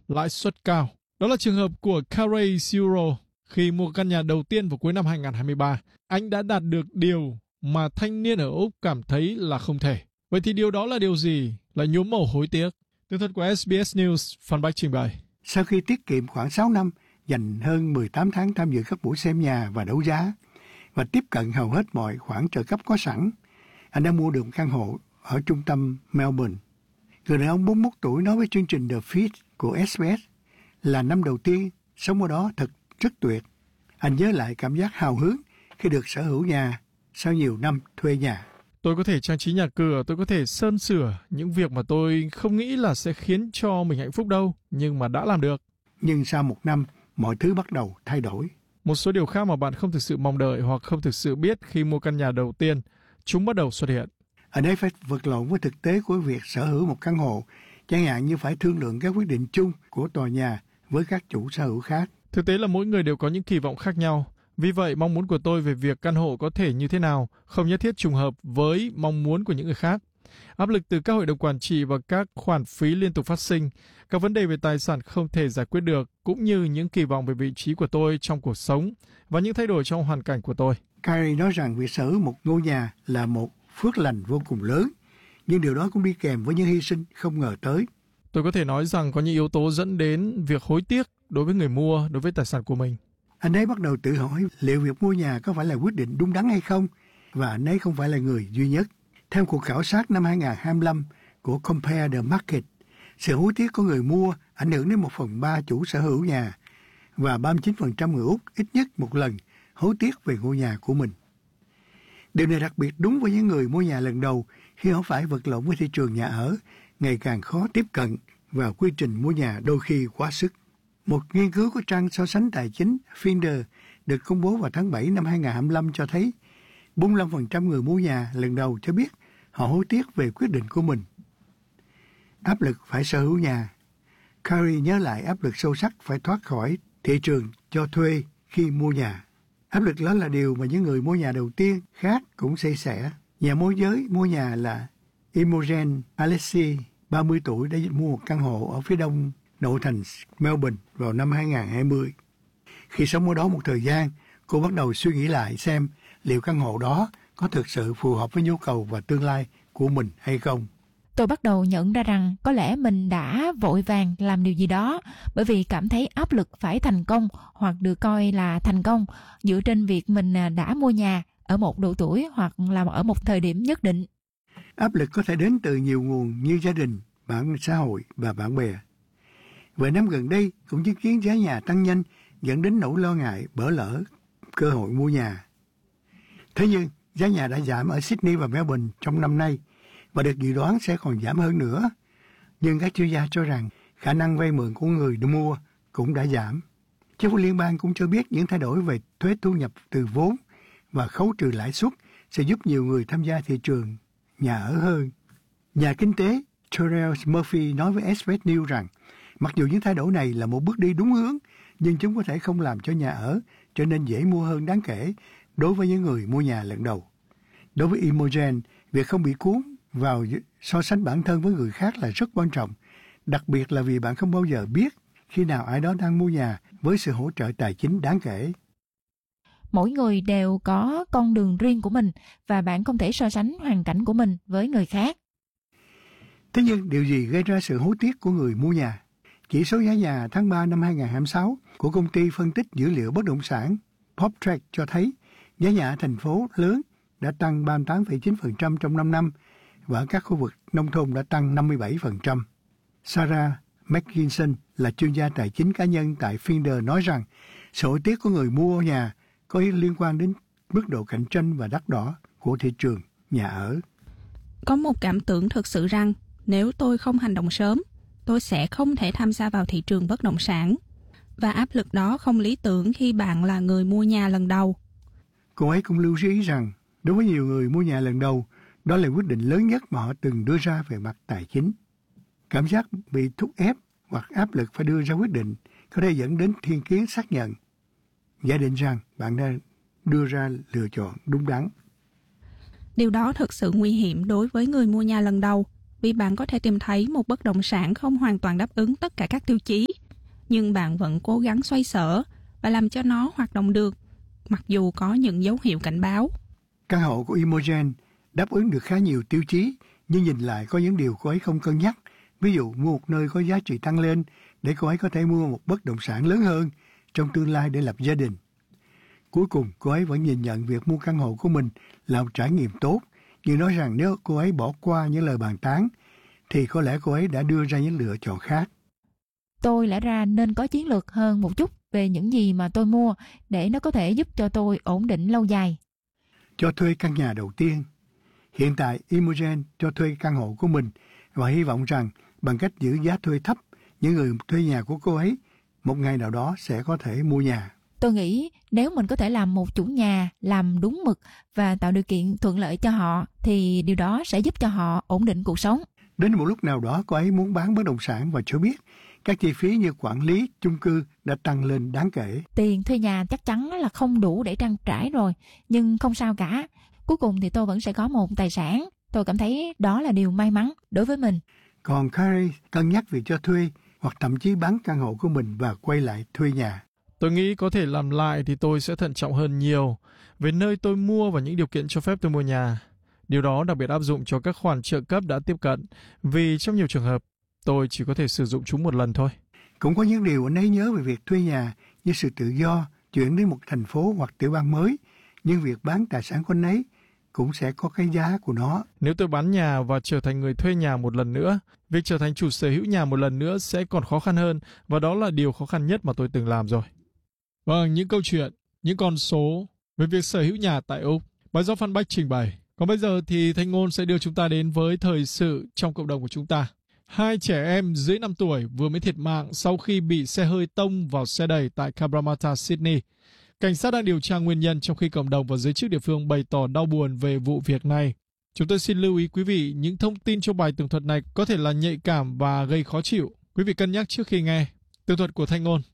lãi suất cao. Đó là trường hợp của Carey Suro. Khi mua căn nhà đầu tiên vào cuối năm 2023, anh đã đạt được điều mà thanh niên ở Úc cảm thấy là không thể. Vậy thì điều đó là điều gì? Là nhuốm màu hối tiếc. Tường thuật của SBS News, Phan Bách trình bày. Sau khi tiết kiệm khoảng 6 năm, dành hơn 18 tháng tham dự các buổi xem nhà và đấu giá, và tiếp cận hầu hết mọi khoản trợ cấp có sẵn, anh đã mua được một căn hộ ở trung tâm Melbourne. Người đàn ông 41 tuổi nói với chương trình The Feed của SBS là năm đầu tiên sống ở đó thật rất tuyệt. Anh nhớ lại cảm giác hào hứng khi được sở hữu nhà sau nhiều năm thuê nhà. Tôi có thể trang trí nhà cửa, tôi có thể sơn sửa những việc mà tôi không nghĩ là sẽ khiến cho mình hạnh phúc đâu, nhưng mà đã làm được. Nhưng sau một năm, mọi thứ bắt đầu thay đổi. Một số điều khác mà bạn không thực sự mong đợi hoặc không thực sự biết khi mua căn nhà đầu tiên, chúng bắt đầu xuất hiện. Ở đây phải vật lộn với thực tế của việc sở hữu một căn hộ, chẳng hạn như phải thương lượng các quyết định chung của tòa nhà với các chủ sở hữu khác. Thực tế là mỗi người đều có những kỳ vọng khác nhau. Vì vậy, mong muốn của tôi về việc căn hộ có thể như thế nào không nhất thiết trùng hợp với mong muốn của những người khác. Áp lực từ các hội đồng quản trị và các khoản phí liên tục phát sinh, các vấn đề về tài sản không thể giải quyết được, cũng như những kỳ vọng về vị trí của tôi trong cuộc sống và những thay đổi trong hoàn cảnh của tôi. Carey nói rằng việc sở hữu một ngôi nhà là một phước lành vô cùng lớn, nhưng điều đó cũng đi kèm với những hy sinh không ngờ tới. Tôi có thể nói rằng có những yếu tố dẫn đến việc hối tiếc đối với người mua, đối với tài sản của mình. Anh ấy bắt đầu tự hỏi liệu việc mua nhà có phải là quyết định đúng đắn hay không, và anh ấy không phải là người duy nhất. Theo cuộc khảo sát năm 2025 của Compare the Market, sự hối tiếc của người mua ảnh hưởng đến 1/3 chủ sở hữu nhà, và 39% người Úc ít nhất một lần hối tiếc về ngôi nhà của mình. Điều này đặc biệt đúng với những người mua nhà lần đầu khi họ phải vật lộn với thị trường nhà ở ngày càng khó tiếp cận và quy trình mua nhà đôi khi quá sức. Một nghiên cứu của trang so sánh tài chính Finder được công bố vào tháng 7 năm 2025 cho thấy 45% người mua nhà lần đầu cho biết họ hối tiếc về quyết định của mình. Áp lực phải sở hữu nhà. Carey nhớ lại áp lực sâu sắc phải thoát khỏi thị trường cho thuê khi mua nhà. Áp lực đó là điều mà những người mua nhà đầu tiên khác cũng xây sẻ. Nhà môi giới mua nhà là Imogen Alessi, 30 tuổi, đã mua một căn hộ ở phía đông nội thành Melbourne vào năm 2020. Khi sống ở đó một thời gian, cô bắt đầu suy nghĩ lại xem liệu căn hộ đó có thực sự phù hợp với nhu cầu và tương lai của mình hay không. Tôi bắt đầu nhận ra rằng có lẽ mình đã vội vàng làm điều gì đó bởi vì cảm thấy áp lực phải thành công hoặc được coi là thành công dựa trên việc mình đã mua nhà ở một độ tuổi hoặc là ở một thời điểm nhất định. Áp lực có thể đến từ nhiều nguồn như gia đình, mạng xã hội và bạn bè. Vài năm gần đây cũng chứng kiến giá nhà tăng nhanh dẫn đến nỗi lo ngại bỏ lỡ cơ hội mua nhà. Thế nhưng giá nhà đã giảm ở Sydney và Melbourne trong năm nay và được dự đoán sẽ còn giảm hơn nữa. Nhưng các chuyên gia cho rằng khả năng vay mượn của người mua cũng đã giảm. Chính phủ liên bang cũng cho biết những thay đổi về thuế thu nhập từ vốn và khấu trừ lãi suất sẽ giúp nhiều người tham gia thị trường nhà ở hơn. Nhà kinh tế Terrell Murphy nói với SBS News rằng mặc dù những thay đổi này là một bước đi đúng hướng, nhưng chúng có thể không làm cho nhà ở trở nên dễ mua hơn đáng kể đối với những người mua nhà lần đầu. Đối với Imogen, việc không bị cuốn vào so sánh bản thân với người khác là rất quan trọng, đặc biệt là vì bạn không bao giờ biết khi nào ai đó đang mua nhà với sự hỗ trợ tài chính đáng kể. Mỗi người đều có con đường riêng của mình và bạn không thể so sánh hoàn cảnh của mình với người khác. Thế nhưng điều gì gây ra sự hối tiếc của người mua nhà? Chỉ số giá nhà tháng 3 năm 2026 của công ty phân tích dữ liệu bất động sản PropTrack cho thấy giá nhà ở thành phố lớn đã tăng 38,9% trong 5 năm và ở các khu vực nông thôn đã tăng 57%. Sarah McKinson là chuyên gia tài chính cá nhân tại Finder nói rằng sự hối tiếc của người mua nhà có liên quan đến mức độ cạnh tranh và đắt đỏ của thị trường nhà ở. Có một cảm tưởng thực sự rằng nếu tôi không hành động sớm, tôi sẽ không thể tham gia vào thị trường bất động sản. Và áp lực đó không lý tưởng khi bạn là người mua nhà lần đầu. Cô ấy cũng lưu ý rằng đối với nhiều người mua nhà lần đầu, đó là quyết định lớn nhất mà họ từng đưa ra về mặt tài chính. Cảm giác bị thúc ép hoặc áp lực phải đưa ra quyết định có thể dẫn đến thiên kiến xác nhận, giả định rằng bạn đã đưa ra lựa chọn đúng đắn. Điều đó thực sự nguy hiểm đối với người mua nhà lần đầu vì bạn có thể tìm thấy một bất động sản không hoàn toàn đáp ứng tất cả các tiêu chí nhưng bạn vẫn cố gắng xoay sở và làm cho nó hoạt động được, mặc dù có những dấu hiệu cảnh báo. Căn hộ của Imogen đáp ứng được khá nhiều tiêu chí, nhưng nhìn lại có những điều cô ấy không cân nhắc. Ví dụ mua một nơi có giá trị tăng lên để cô ấy có thể mua một bất động sản lớn hơn trong tương lai để lập gia đình. Cuối cùng, cô ấy vẫn nhìn nhận việc mua căn hộ của mình là một trải nghiệm tốt, nhưng nói rằng nếu cô ấy bỏ qua những lời bàn tán, thì có lẽ cô ấy đã đưa ra những lựa chọn khác. Tôi lẽ ra nên có chiến lược hơn một chút về những gì mà tôi mua để nó có thể giúp cho tôi ổn định lâu dài. Cho thuê căn nhà đầu tiên. Hiện tại, Imogen cho thuê căn hộ của mình và hy vọng rằng bằng cách giữ giá thuê thấp, những người thuê nhà của cô ấy một ngày nào đó sẽ có thể mua nhà. Tôi nghĩ nếu mình có thể làm một chủ nhà làm đúng mực và tạo điều kiện thuận lợi cho họ thì điều đó sẽ giúp cho họ ổn định cuộc sống. Đến một lúc nào đó cô ấy muốn bán bất động sản và cho biết các chi phí như quản lý, chung cư đã tăng lên đáng kể. Tiền thuê nhà chắc chắn là không đủ để trang trải rồi, nhưng không sao cả. Cuối cùng thì tôi vẫn sẽ có một tài sản. Tôi cảm thấy đó là điều may mắn đối với mình. Còn Carrie cân nhắc việc cho thuê hoặc thậm chí bán căn hộ của mình và quay lại thuê nhà. Tôi nghĩ có thể làm lại thì tôi sẽ thận trọng hơn nhiều về nơi tôi mua và những điều kiện cho phép tôi mua nhà. Điều đó đặc biệt áp dụng cho các khoản trợ cấp đã tiếp cận, vì trong nhiều trường hợp, tôi chỉ có thể sử dụng chúng một lần thôi. Cũng có những điều anh ấy nhớ về việc thuê nhà như sự tự do, chuyển đến một thành phố hoặc tiểu bang mới, nhưng việc bán tài sản của anh ấy cũng sẽ có cái giá của nó. Nếu tôi bán nhà và trở thành người thuê nhà một lần nữa, việc trở thành chủ sở hữu nhà một lần nữa sẽ còn khó khăn hơn, và đó là điều khó khăn nhất mà tôi từng làm rồi. Vâng, những câu chuyện, những con số về việc sở hữu nhà tại Úc, bài do Phan Bách trình bày. Còn bây giờ thì Thanh Ngôn sẽ đưa chúng ta đến với thời sự trong cộng đồng của chúng ta. 2 trẻ em dưới 5 tuổi vừa mới thiệt mạng sau khi bị xe hơi tông vào xe đẩy tại Cabramatta, Sydney. Cảnh sát đang điều tra nguyên nhân trong khi cộng đồng và giới chức địa phương bày tỏ đau buồn về vụ việc này. Chúng tôi xin lưu ý quý vị, những thông tin trong bài tường thuật này có thể là nhạy cảm và gây khó chịu. Quý vị cân nhắc trước khi nghe. Tường thuật của Thanh Ngôn.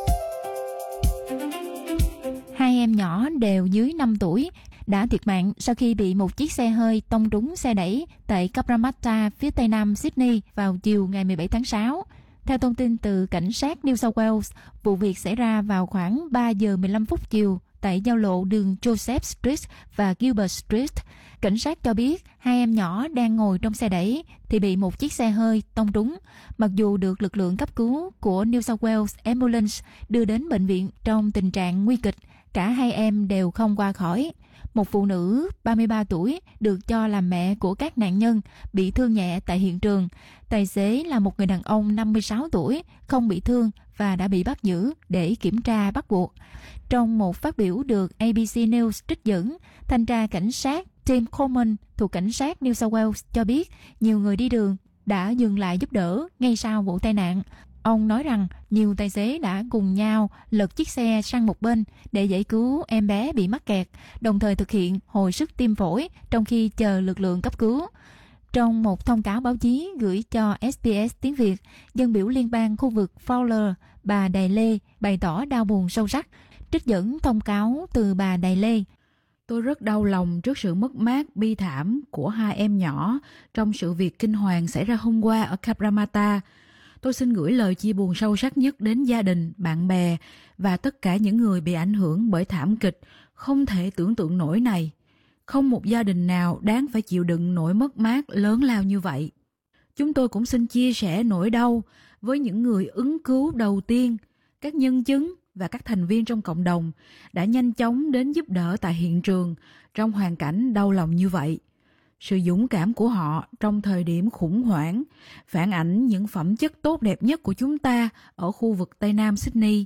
2 em nhỏ đều dưới 5 tuổi đã thiệt mạng sau khi bị một chiếc xe hơi tông trúng xe đẩy tại Cabramatta, phía tây nam Sydney vào chiều ngày 17 tháng 6. Theo thông tin từ cảnh sát New South Wales, vụ việc xảy ra vào khoảng 3 giờ 15 phút chiều tại giao lộ đường Joseph Street và Gilbert Street. Cảnh sát cho biết 2 em nhỏ đang ngồi trong xe đẩy thì bị một chiếc xe hơi tông trúng. Mặc dù được lực lượng cấp cứu của New South Wales Ambulance đưa đến bệnh viện trong tình trạng nguy kịch, cả 2 em đều không qua khỏi. Một phụ nữ 33 tuổi được cho là mẹ của các nạn nhân bị thương nhẹ tại hiện trường. Tài xế là một người đàn ông 56 tuổi, không bị thương và đã bị bắt giữ để kiểm tra bắt buộc. Trong một phát biểu được ABC News trích dẫn, thanh tra cảnh sát Tim Coleman thuộc cảnh sát New South Wales cho biết nhiều người đi đường đã dừng lại giúp đỡ ngay sau vụ tai nạn. Ông nói rằng nhiều tài xế đã cùng nhau lật chiếc xe sang một bên để giải cứu em bé bị mắc kẹt, đồng thời thực hiện hồi sức tim phổi trong khi chờ lực lượng cấp cứu. Trong một thông cáo báo chí gửi cho SBS tiếng Việt, dân biểu liên bang khu vực Fowler, bà Đài Lê bày tỏ đau buồn sâu sắc. Trích dẫn thông cáo từ bà Đài Lê. Tôi rất đau lòng trước sự mất mát bi thảm của 2 em nhỏ trong sự việc kinh hoàng xảy ra hôm qua ở Cabramatta. Tôi xin gửi lời chia buồn sâu sắc nhất đến gia đình, bạn bè và tất cả những người bị ảnh hưởng bởi thảm kịch không thể tưởng tượng nổi này. Không một gia đình nào đáng phải chịu đựng nỗi mất mát lớn lao như vậy. Chúng tôi cũng xin chia sẻ nỗi đau với những người ứng cứu đầu tiên, các nhân chứng và các thành viên trong cộng đồng đã nhanh chóng đến giúp đỡ tại hiện trường trong hoàn cảnh đau lòng như vậy. Sự dũng cảm của họ trong thời điểm khủng hoảng phản ảnh những phẩm chất tốt đẹp nhất của chúng ta ở khu vực Tây Nam Sydney.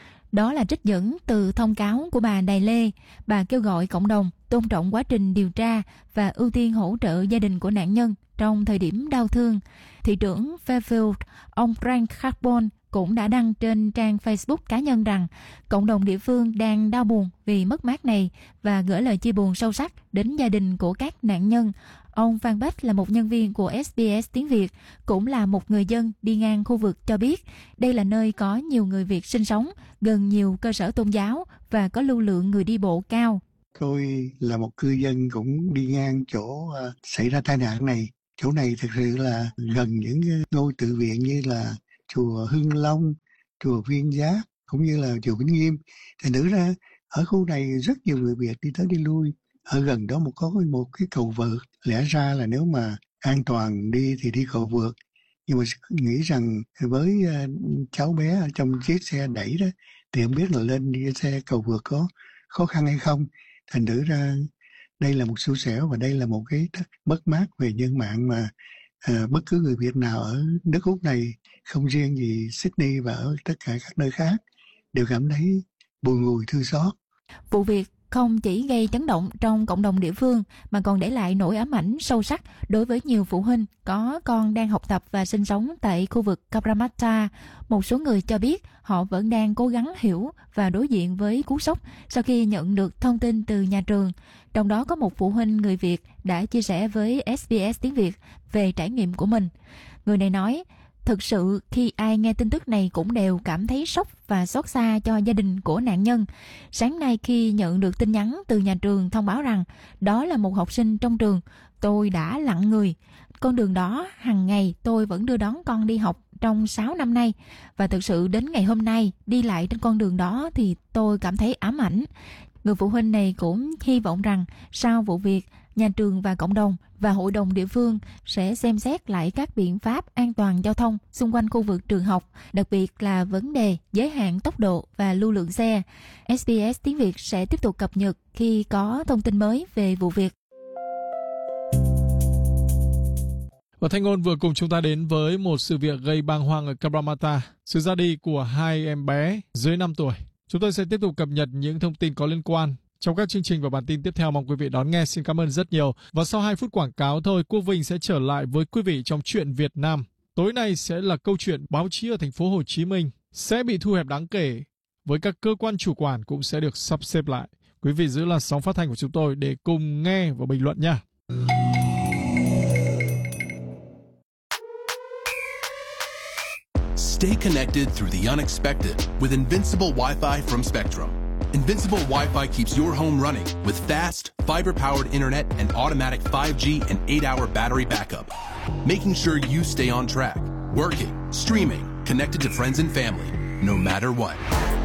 Đó là trích dẫn từ thông cáo của bà Đài Lê. Bà kêu gọi cộng đồng tôn trọng quá trình điều tra và ưu tiên hỗ trợ gia đình của nạn nhân trong thời điểm đau thương. Thị trưởng Fairfield, ông Frank Carbone, cũng đã đăng trên trang Facebook cá nhân rằng cộng đồng địa phương đang đau buồn vì mất mát này và gửi lời chia buồn sâu sắc đến gia đình của các nạn nhân. Ông Phan Bách là một nhân viên của SBS tiếng Việt, cũng là một người dân đi ngang khu vực cho biết đây là nơi có nhiều người Việt sinh sống, gần nhiều cơ sở tôn giáo và có lưu lượng người đi bộ cao. Tôi là một cư dân cũng đi ngang chỗ xảy ra tai nạn này. Chỗ này thực sự là gần những ngôi tự viện như là chùa Hưng Long, chùa Viên Giác cũng như là chùa Vĩnh Nghiêm. Thành thử ra ở khu này rất nhiều người Việt đi tới đi lui. Ở gần đó có một cái cầu vượt. Lẽ ra là nếu mà an toàn đi thì đi cầu vượt. Nhưng mà nghĩ rằng với cháu bé ở trong chiếc xe đẩy đó thì không biết là lên đi xe cầu vượt có khó khăn hay không. Thành thử ra đây là một xui xẻo và đây là một cái mất mát về nhân mạng mà bất cứ người Việt nào ở nước Úc này, không riêng gì Sydney và ở tất cả các nơi khác, đều cảm thấy bùi ngùi thương xót. Vụ việc không chỉ gây chấn động trong cộng đồng địa phương mà còn để lại nỗi ám ảnh sâu sắc đối với nhiều phụ huynh có con đang học tập và sinh sống tại khu vực Cabramatta. Một số người cho biết họ vẫn đang cố gắng hiểu và đối diện với cú sốc sau khi nhận được thông tin từ nhà trường. Trong đó có một phụ huynh người Việt đã chia sẻ với SBS tiếng Việt về trải nghiệm của mình. Người này nói, thực sự khi ai nghe tin tức này cũng đều cảm thấy sốc và xót xa cho gia đình của nạn nhân. Sáng nay khi nhận được tin nhắn từ nhà trường thông báo rằng đó là một học sinh trong trường, tôi đã lặng người. Con đường đó hàng ngày tôi vẫn đưa đón con đi học trong 6 năm nay. Và thực sự đến ngày hôm nay đi lại trên con đường đó thì tôi cảm thấy ám ảnh. Người phụ huynh này cũng hy vọng rằng sau vụ việc, nhà trường và cộng đồng và hội đồng địa phương sẽ xem xét lại các biện pháp an toàn giao thông xung quanh khu vực trường học, đặc biệt là vấn đề giới hạn tốc độ và lưu lượng xe. SBS tiếng Việt sẽ tiếp tục cập nhật khi có thông tin mới về vụ việc. Và Thanh Ngôn vừa cùng chúng ta đến với một sự việc gây bàng hoàng ở Cabramatta, sự ra đi của 2 em bé dưới 5 tuổi. Chúng tôi sẽ tiếp tục cập nhật những thông tin có liên quan trong các chương trình và bản tin tiếp theo. Mong quý vị đón nghe. Xin cảm ơn rất nhiều. Và sau 2 phút quảng cáo thôi, Quốc Vinh sẽ trở lại với quý vị trong Chuyện Việt Nam. Tối nay sẽ là câu chuyện báo chí ở thành phố Hồ Chí Minh sẽ bị thu hẹp đáng kể, với các cơ quan chủ quản cũng sẽ được sắp xếp lại. Quý vị giữ làn sóng phát thanh của chúng tôi để cùng nghe và bình luận nha. Stay connected through the unexpected with Invincible Wi-Fi from Spectrum. Invincible Wi-Fi keeps your home running with fast, fiber-powered internet and automatic 5G and 8-hour battery backup, making sure you stay on track, working, streaming, connected to friends and family, no matter what.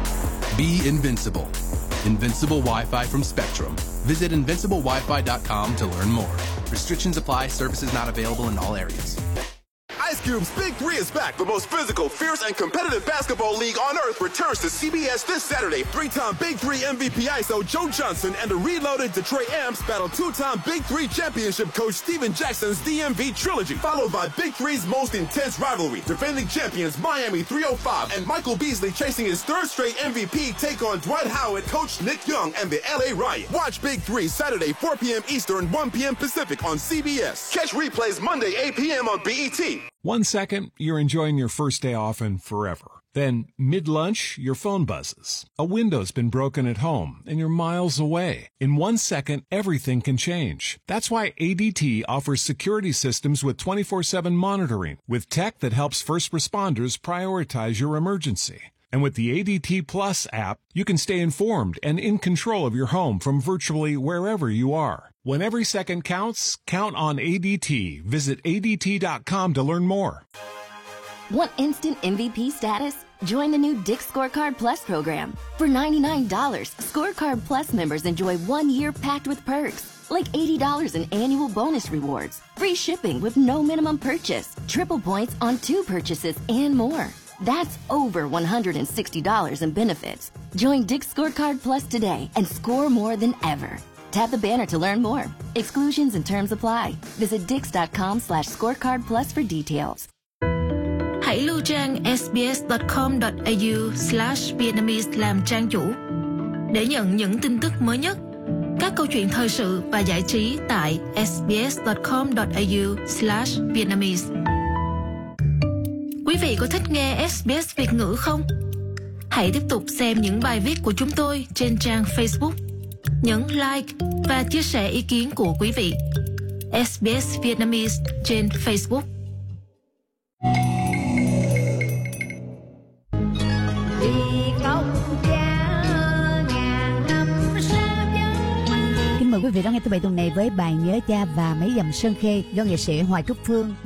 Be invincible. Invincible Wi-Fi from Spectrum. Visit invinciblewifi.com to learn more. Restrictions apply. Services not available in all areas. Ice Cube's Big 3 is back. The most physical, fierce, and competitive basketball league on earth returns to CBS this Saturday. 3-time Big 3 MVP ISO Joe Johnson and the reloaded Detroit Amps battle 2-time Big 3 championship coach Steven Jackson's DMV trilogy, followed by Big 3's most intense rivalry. Defending champions Miami 305 and Michael Beasley chasing his 3rd straight MVP take on Dwight Howard, coach Nick Young, and the LA Riot. Watch Big 3 Saturday 4 p.m. Eastern, 1 p.m. Pacific on CBS. Catch replays Monday 8 p.m. on BET. 1 second, you're enjoying your first day off and forever. Then, mid-lunch, your phone buzzes. A window's been broken at home, and you're miles away. In 1 second, everything can change. That's why ADT offers security systems with 24/7 monitoring, with tech that helps first responders prioritize your emergency. And with the ADT Plus app, you can stay informed and in control of your home from virtually wherever you are. When every second counts, count on ADT. Visit ADT.com to learn more. Want instant MVP status? Join the new Dick's Scorecard Plus program. For $99, Scorecard Plus members enjoy 1 year packed with perks, like $80 in annual bonus rewards, free shipping with no minimum purchase, triple points on 2 purchases, and more. That's over $160 in benefits. Join Dick's Scorecard Plus today and score more than ever. Tap the banner to learn more. Exclusions and terms apply. Visit dix.com/scorecard plus for details. Hãy lưu trang sbs.com.au/Vietnamese làm trang chủ để nhận những tin tức mới nhất, các câu chuyện thời sự và giải trí tại sbs.com.au/Vietnamese. Quý vị có thích nghe SBS Việt ngữ không? Hãy tiếp tục xem những bài viết của chúng tôi trên trang Facebook. Nhấn like và chia sẻ ý kiến của quý vị. SBS Vietnamese trên Facebook. Kính mời quý vị đón nghe thứ Bảy tuần này với bài Nhớ Cha và Mấy Dặm Sơn Khê do nghệ sĩ Hoài Trúc Phương